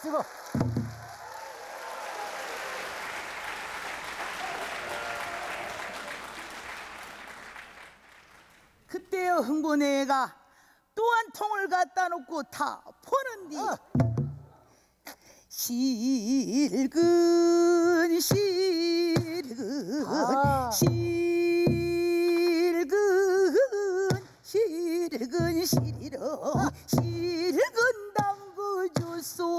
쓰고. 그때요 흥보네가 또 한 통을 갖다 놓고 다 포는디 실근 실근 실근 실근 시리렁 실근 담그줬소